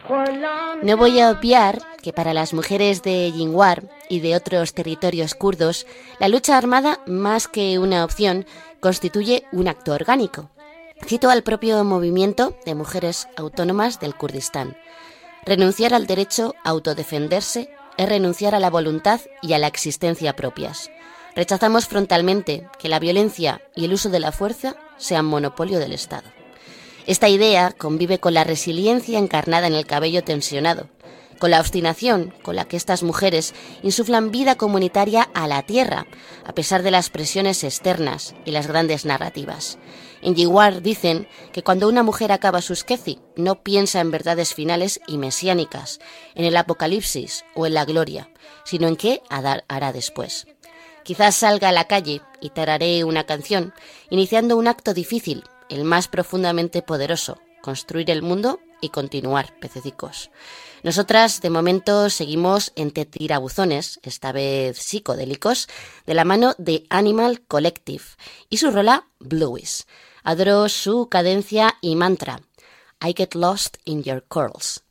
No voy a obviar que para las mujeres de Jinwar y de otros territorios kurdos, la lucha armada, más que una opción, constituye un acto orgánico. Cito al propio movimiento de mujeres autónomas del Kurdistán. Renunciar al derecho a autodefenderse es renunciar a la voluntad y a la existencia propias. Rechazamos frontalmente que la violencia y el uso de la fuerza sean monopolio del Estado. Esta idea convive con la resiliencia encarnada en el cabello tensionado, con la obstinación con la que estas mujeres insuflan vida comunitaria a la tierra, a pesar de las presiones externas y las grandes narrativas. En Jinwar dicen que cuando una mujer acaba su skezi, no piensa en verdades finales y mesiánicas, en el apocalipsis o en la gloria, sino en qué hará después. Quizás salga a la calle y tararé una canción, iniciando un acto difícil, el más profundamente poderoso, construir el mundo y continuar, pececicos. Nosotras, de momento, seguimos entre tirabuzones, esta vez psicodélicos, de la mano de Animal Collective y su rola Blues. Adoro su cadencia y mantra. I get lost in your curls.